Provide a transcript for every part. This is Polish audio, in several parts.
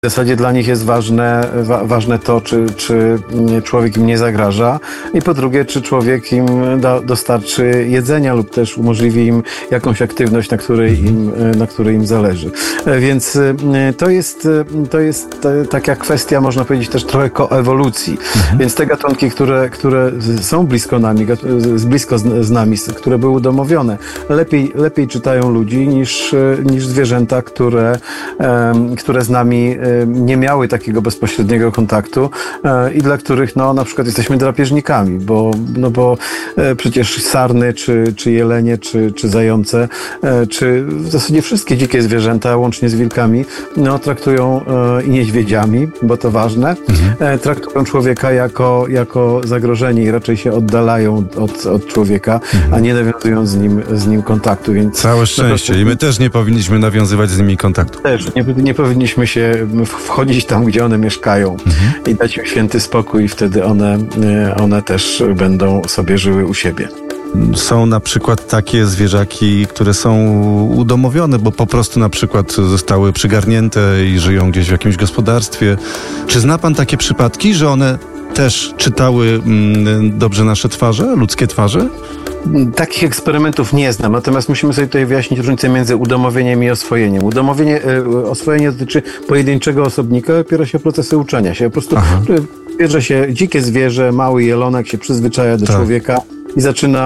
W zasadzie dla nich jest ważne to, czy człowiek im nie zagraża i po drugie, czy człowiek im dostarczy jedzenia lub też umożliwi im jakąś aktywność, na której im zależy. Więc to jest taka kwestia, można powiedzieć, też trochę koewolucji. Więc te gatunki, które są blisko z nami, które były udomowione, lepiej czytają ludzi niż zwierzęta, które z nami nie miały takiego bezpośredniego kontaktu i dla których na przykład jesteśmy drapieżnikami, bo przecież sarny, czy jelenie, czy zające, czy w zasadzie wszystkie dzikie zwierzęta, łącznie z wilkami, traktują i niedźwiedziami, bo to ważne, traktują człowieka jako zagrożenie i raczej się oddalają od człowieka, a nie nawiązują z nim kontaktu. Więc całe szczęście. I my też nie powinniśmy nawiązywać z nimi kontaktu. Też nie powinniśmy się wchodzić tam, gdzie one mieszkają i dać im święty spokój i wtedy one też będą sobie żyły u siebie. Są na przykład takie zwierzaki, które są udomowione, bo po prostu na przykład zostały przygarnięte i żyją gdzieś w jakimś gospodarstwie. Czy zna pan takie przypadki, że one też czytały dobrze nasze twarze, ludzkie twarze? Takich eksperymentów nie znam, natomiast musimy sobie tutaj wyjaśnić różnicę między udomowieniem i oswojeniem. Oswojenie dotyczy pojedynczego osobnika, opiera się o procesy uczenia się. Po prostu bierze się dzikie zwierzę, mały jelonek się przyzwyczaja do człowieka i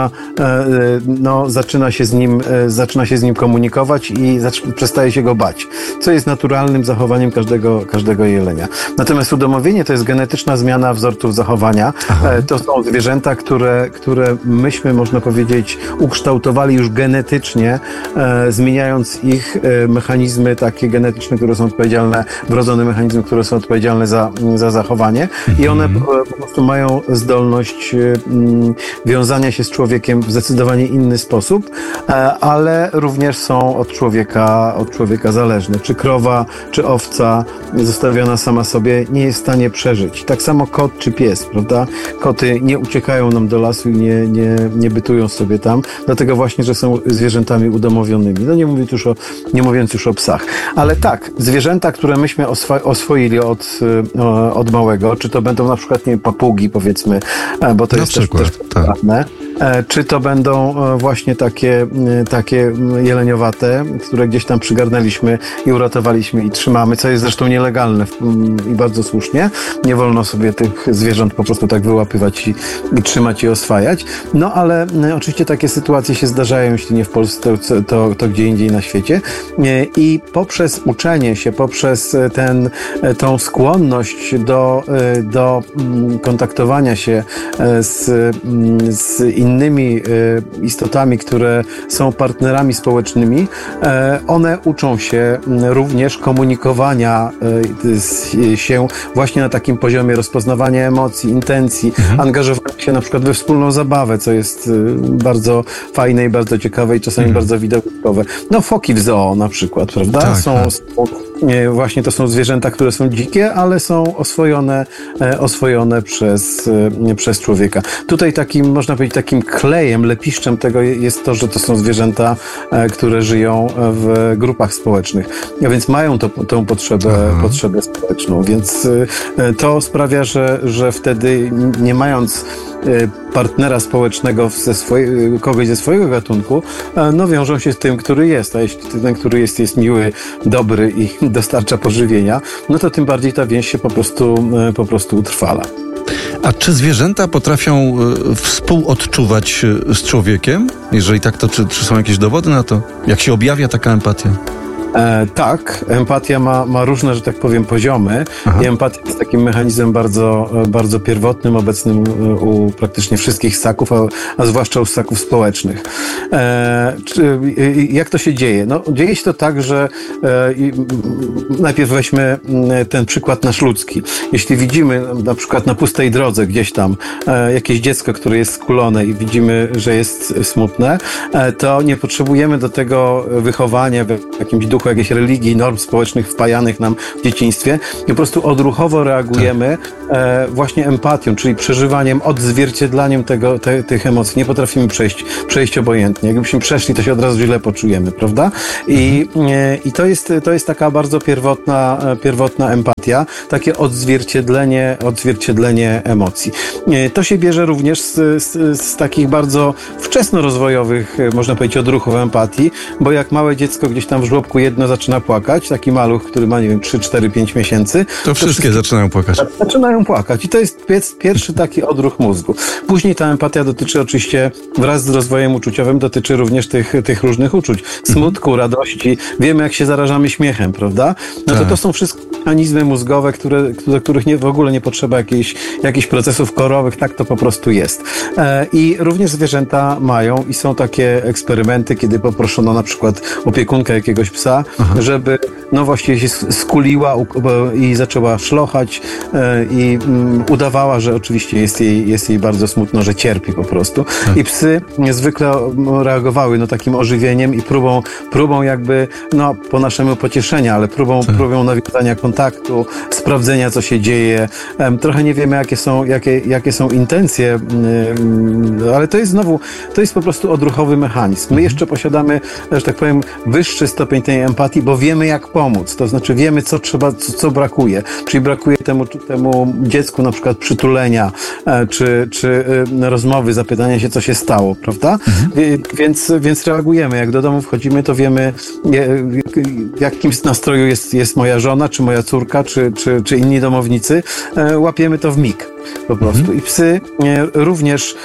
zaczyna się z nim komunikować i przestaje się go bać, co jest naturalnym zachowaniem każdego jelenia. Natomiast udomowienie to jest genetyczna zmiana wzorców zachowania. To są zwierzęta, które myśmy, można powiedzieć, ukształtowali już genetycznie, zmieniając ich mechanizmy takie genetyczne, które są odpowiedzialne, wrodzone mechanizmy, które są odpowiedzialne za zachowanie i one po prostu mają zdolność wiązania się z człowiekiem w zdecydowanie inny sposób, ale również są od człowieka zależne. Czy krowa, czy owca zostawiona sama sobie nie jest w stanie przeżyć. Tak samo kot czy pies, prawda? Koty nie uciekają nam do lasu i nie bytują sobie tam, dlatego właśnie, że są zwierzętami udomowionymi. Nie mówiąc już o psach. Ale tak, zwierzęta, które myśmy oswoili od małego, czy to będą na przykład papugi, powiedzmy, bo to jest też ważne. Czy to będą właśnie takie jeleniowate, które gdzieś tam przygarnęliśmy i uratowaliśmy i trzymamy, co jest zresztą nielegalne i bardzo słusznie. Nie wolno sobie tych zwierząt po prostu tak wyłapywać i trzymać i oswajać. No ale oczywiście takie sytuacje się zdarzają, jeśli nie w Polsce, to gdzie indziej na świecie. I poprzez uczenie się, poprzez tą skłonność do kontaktowania się z innymi istotami, które są partnerami społecznymi, one uczą się również komunikowania się właśnie na takim poziomie rozpoznawania emocji, intencji, angażowania się na przykład we wspólną zabawę, co jest bardzo fajne i bardzo ciekawe i czasami bardzo widowiskowe. Foki w zoo na przykład, prawda? Właśnie to są zwierzęta, które są dzikie, ale są oswojone przez człowieka. Tutaj można powiedzieć, takim klejem, lepiszczem tego jest to, że to są zwierzęta, które żyją w grupach społecznych, a więc mają tą potrzebę społeczną, więc to sprawia, że wtedy nie mając partnera społecznego kogoś ze swojego gatunku, wiążą się z tym, który jest. A jeśli ten, który jest miły, dobry i dostarcza pożywienia, to tym bardziej ta więź się po prostu utrwala. A czy zwierzęta potrafią współodczuwać z człowiekiem? Jeżeli tak, to czy są jakieś dowody na to? Jak się objawia taka empatia? Tak, empatia ma różne, że tak powiem, poziomy. I empatia jest takim mechanizmem bardzo, bardzo pierwotnym, obecnym u praktycznie wszystkich ssaków, a zwłaszcza u ssaków społecznych. Jak to się dzieje? Dzieje się to tak, że najpierw weźmy ten przykład nasz ludzki. Jeśli widzimy na przykład na pustej drodze gdzieś tam jakieś dziecko, które jest skulone i widzimy, że jest smutne, to nie potrzebujemy do tego wychowania w jakimś duchu typu jakiejś religii, norm społecznych wpajanych nam w dzieciństwie. I po prostu odruchowo reagujemy właśnie empatią, czyli przeżywaniem, odzwierciedlaniem tych emocji. Nie potrafimy przejść obojętnie. Jakbyśmy przeszli, to się od razu źle poczujemy, prawda? I to jest taka bardzo pierwotna empatia, takie odzwierciedlenie emocji. To się bierze również z takich bardzo wczesnorozwojowych, można powiedzieć, odruchów empatii, bo jak małe dziecko gdzieś tam w żłobku jedno zaczyna płakać, taki maluch, który ma, nie wiem, 3, 4, 5 miesięcy. To wszystkie zaczynają płakać. Zaczynają płakać i to jest pierwszy taki odruch mózgu. Później ta empatia dotyczy oczywiście, wraz z rozwojem uczuciowym, dotyczy również tych różnych uczuć. Smutku, radości. Wiemy, jak się zarażamy śmiechem, prawda? No to są wszystkie mechanizmy mózgowe, do których w ogóle nie potrzeba jakichś procesów korowych, tak to po prostu jest. I również zwierzęta mają i są takie eksperymenty, kiedy poproszono na przykład opiekunkę jakiegoś psa, żeby właściwie się skuliła i zaczęła szlochać i udawała, że oczywiście jest jej bardzo smutno, że cierpi po prostu. I psy niezwykle reagowały takim ożywieniem i próbą jakby, po naszemu pocieszenia, ale próbą nawiązania kontaktu, sprawdzenia, co się dzieje. Trochę nie wiemy, jakie są intencje, ale to jest po prostu odruchowy mechanizm. My jeszcze posiadamy, że tak powiem, wyższy stopień tej empatii, bo wiemy, jak pomóc. To znaczy wiemy, co brakuje. Czyli brakuje temu dziecku na przykład przytulenia, czy rozmowy, zapytania się, co się stało, prawda? Więc reagujemy. Jak do domu wchodzimy, to wiemy, w jakim nastroju jest moja żona, czy moja córka, czy inni domownicy. Łapiemy to w mig. Po prostu. I psy również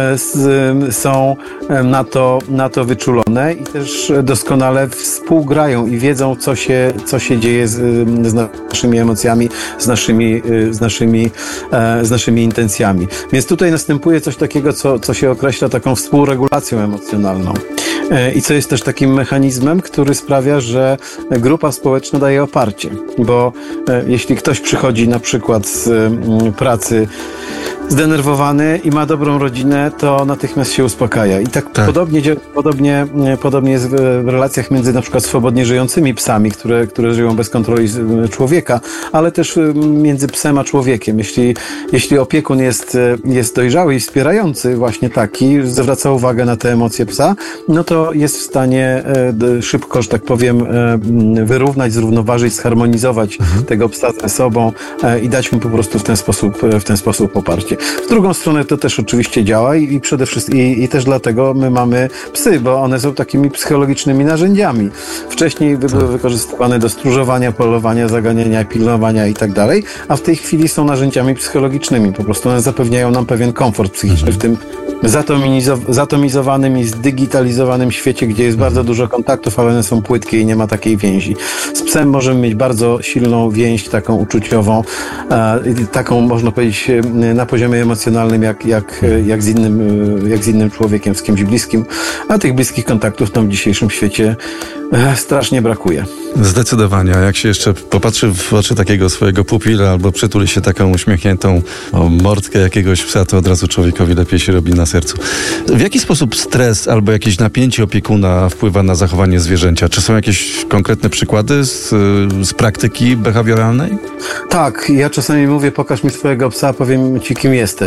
są na to wyczulone i też doskonale współgrają i wiedzą, co się dzieje z naszymi emocjami, z naszymi intencjami. Więc tutaj następuje coś takiego, co się określa taką współregulacją emocjonalną. I co jest też takim mechanizmem, który sprawia, że grupa społeczna daje oparcie. Bo jeśli ktoś przychodzi na przykład z pracy zdenerwowany i ma dobrą rodzinę, to natychmiast się uspokaja. I tak. Podobnie jest w relacjach między na przykład swobodnie żyjącymi psami, które żyją bez kontroli człowieka, ale też między psem a człowiekiem. Jeśli opiekun jest dojrzały i wspierający, właśnie taki, zwraca uwagę na te emocje psa, no to jest w stanie szybko, że tak powiem, wyrównać, zrównoważyć, zharmonizować tego psa ze sobą i dać mu po prostu w ten sposób poparcie. W drugą stronę to też oczywiście działa i przede wszystkim i też dlatego my mamy psy, bo one są takimi psychologicznymi narzędziami. Wcześniej były wykorzystywane do stróżowania, polowania, zaganiania, pilnowania i tak dalej, a w tej chwili są narzędziami psychologicznymi. Po prostu one zapewniają nam pewien komfort psychiczny w tym zatomizowanym i zdigitalizowanym świecie, gdzie jest bardzo dużo kontaktów, ale one są płytkie i nie ma takiej więzi. Z psem możemy mieć bardzo silną więź, taką uczuciową, taką, można powiedzieć, na poziomie emocjonalnym, jak z innym człowiekiem, z kimś bliskim, a tych bliskich kontaktów tam w dzisiejszym świecie strasznie brakuje. Zdecydowanie. A jak się jeszcze popatrzy w oczy takiego swojego pupila albo przytuli się taką uśmiechniętą mordkę jakiegoś psa, to od razu człowiekowi lepiej się robi na sercu. W jaki sposób stres albo jakieś napięcie opiekuna wpływa na zachowanie zwierzęcia? Czy są jakieś konkretne przykłady z praktyki behawioralnej? Tak. Ja czasami mówię, pokaż mi swojego psa, powiem ci, kim jestem.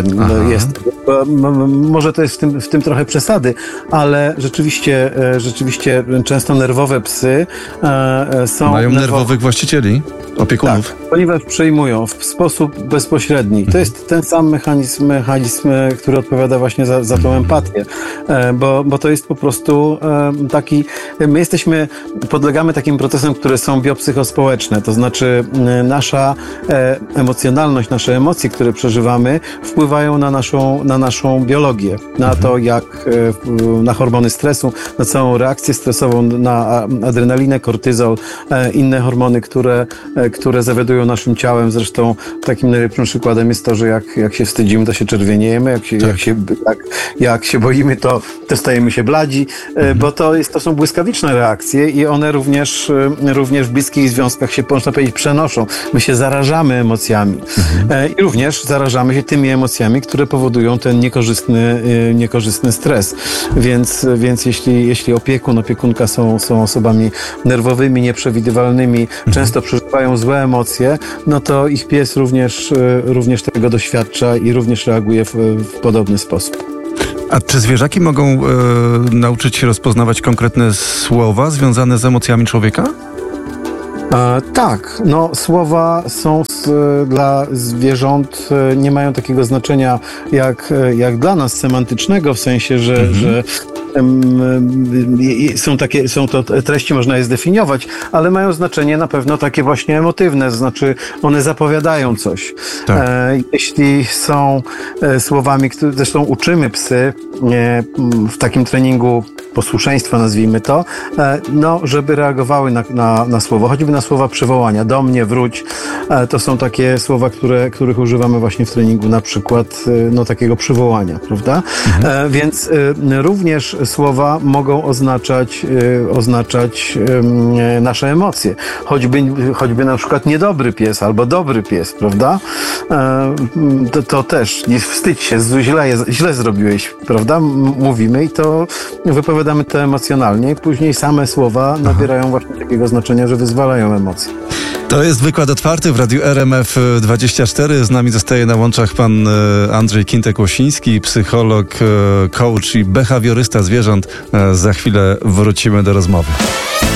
Może to jest w tym trochę przesady, ale rzeczywiście często nerwowe psy są... Mają nerwowych właścicieli, opiekunów? Tak, ponieważ przejmują w sposób bezpośredni. To jest ten sam mechanizm, który odpowiada właśnie za tą empatię, bo to jest po prostu taki... My podlegamy takim procesom, które są biopsychospołeczne, to znaczy nasza emocjonalność, nasze emocje, które przeżywamy, wpływają na naszą biologię, na to, na hormony stresu, na całą reakcję stresową, na adrenalinę, kortyzol, inne hormony, które zawiadują naszym ciałem. Zresztą takim najlepszym przykładem jest to, że jak się wstydzimy, to się czerwieniejemy, jak się boimy, to stajemy się bladzi, bo to są błyskawiczne reakcje i one również w bliskich związkach się, można powiedzieć, przenoszą. My się zarażamy emocjami. I również zarażamy się tymi emocjami, które powodują ten niekorzystny stres. Więc jeśli opiekunka są osobami nerwowymi, nieprzewidywalnymi, często przeżywają złe emocje, no to ich pies również tego doświadcza i również reaguje w podobny sposób. A czy zwierzaki mogą nauczyć się rozpoznawać konkretne słowa związane z emocjami człowieka? Tak, słowa są dla zwierząt, nie mają takiego znaczenia jak dla nas semantycznego, w sensie, że są to treści, można je zdefiniować, ale mają znaczenie na pewno takie właśnie emotywne, to znaczy one zapowiadają coś. Tak. Jeśli są słowami, które zresztą uczymy psy w takim treningu posłuszeństwa, nazwijmy to, żeby reagowały na słowo, choćby na słowa przywołania, do mnie, wróć. To są takie słowa, których używamy właśnie w treningu, na przykład takiego przywołania, prawda? Więc również słowa mogą oznaczać nasze emocje. Choćby na przykład niedobry pies albo dobry pies, prawda? To też nie wstydź się, źle zrobiłeś, prawda? Mówimy i to wypowiadamy to emocjonalnie. Później same słowa nabierają właśnie takiego znaczenia, że wyzwalają emocje. To jest wykład otwarty w Radiu RMF24. Z nami zostaje na łączach pan Andrzej Kintek-Łosiński, psycholog, coach i behawiorysta zwierząt. Za chwilę wrócimy do rozmowy.